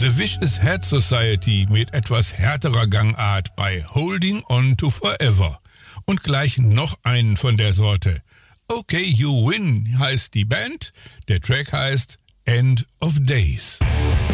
The Vicious Head Society mit etwas härterer Gangart bei Holding On To Forever. Und gleich noch einen von der Sorte. Okay, You Win heißt die Band, der Track heißt End of Days.